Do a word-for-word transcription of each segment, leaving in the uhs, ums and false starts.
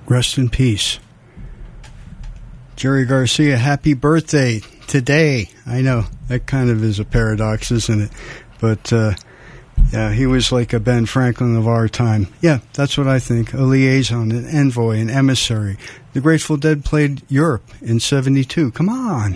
rest in peace. Jerry Garcia, happy birthday today. I know, that kind of is a paradox, isn't it? But, uh, yeah, he was like a Ben Franklin of our time. Yeah, that's what I think. A liaison, an envoy, an emissary. The Grateful Dead played Europe in seventy-two. Come on.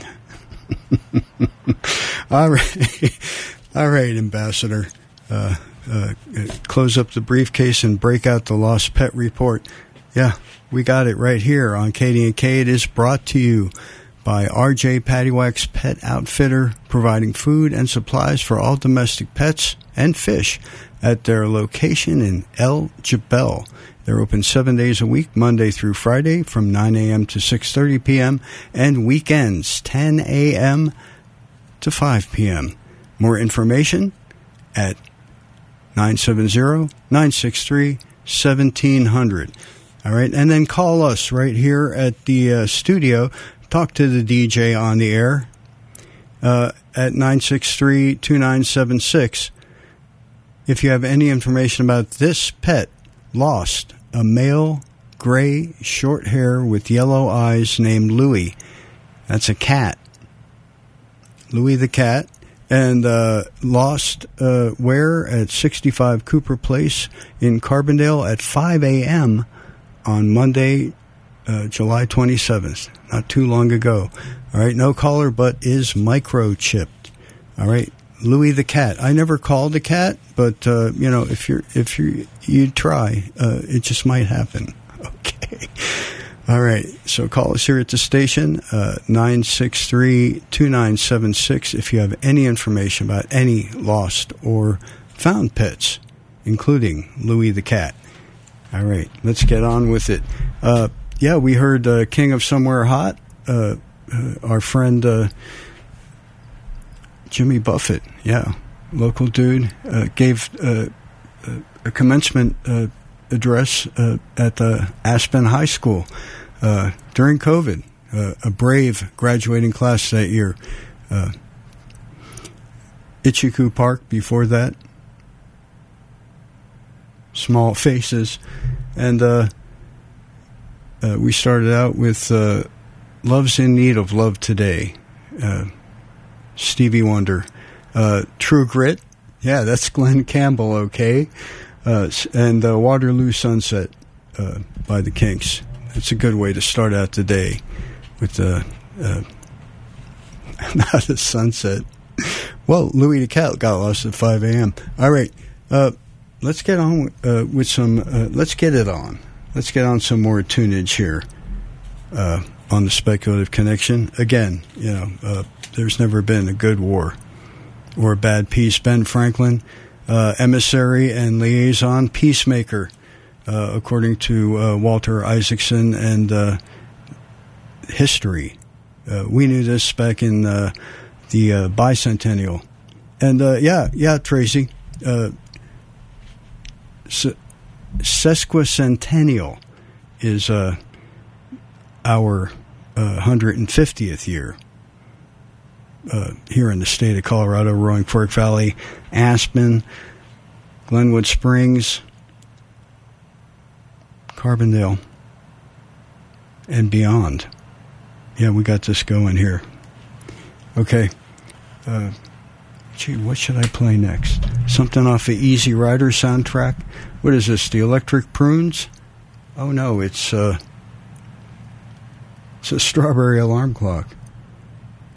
All right. All right, Ambassador. Uh, uh, close up the briefcase and break out the Lost Pet Report. Yeah, we got it right here on Katie and K. It is brought to you by R J Paddywhack's Pet Outfitter, providing food and supplies for all domestic pets and fish at their location in El Jebel. They're open seven days a week, Monday through Friday, from nine a.m. to six thirty p.m., and weekends, ten a.m. to five p.m. More information at nine seven zero, nine six three, one seven zero zero. All right, and then call us right here at the uh, studio. Talk to the D J on the air uh, at nine six three, two nine seven six. If you have any information about this pet lost, a male, gray, short hair with yellow eyes named Louie. That's a cat. Louie the cat. And uh, lost uh, where at sixty-five Cooper Place in Carbondale at five a.m. on Monday, uh, July twenty-seventh, not too long ago. All right, no caller, but is microchipped. All right, Louie the cat. I never called a cat, but uh, you know, if you're if you you try, uh, it just might happen. Okay. All right, so call us here at the station, uh, nine six three, two nine seven six, if you have any information about any lost or found pets, including Louie the cat. All right, let's get on with it. Uh, yeah, we heard uh, King of Somewhere Hot, uh, uh, our friend uh, Jimmy Buffett, yeah, local dude, uh, gave uh, a commencement uh, address uh, at the Aspen High School uh, during COVID. Uh, a brave graduating class that year. Uh, Ichiku Park before that. Small faces. And uh, uh, we started out with uh, Love's in Need of Love Today. Uh, Stevie Wonder. Uh, True Grit. Yeah, that's Glenn Campbell, okay. Uh, and uh, Waterloo Sunset uh, by the Kinks. It's a good way to start out the day with the uh, not a sunset. Well, Louie the cat got lost at five a.m. All right, uh, let's get on uh, with some. Uh, let's get it on. Let's get on some more tunage here uh, on the Speculative Connection. Again, you know, uh, there's never been a good war or a bad peace. Ben Franklin. Uh, emissary and liaison, peacemaker, uh, according to uh, Walter Isaacson and uh, history. Uh, we knew this back in uh, the uh, bicentennial. And, uh, yeah, yeah, Tracy, uh, se- sesquicentennial is uh, our uh, one hundred fiftieth year. Uh, here in the state of Colorado, Roaring Fork Valley, Aspen, Glenwood Springs, Carbondale, and beyond. Yeah, we got this going here. Okay. Uh, gee, what should I play next? Something off the Easy Rider soundtrack? What is this, the Electric Prunes? Oh, no, it's, uh, it's a Strawberry Alarm Clock.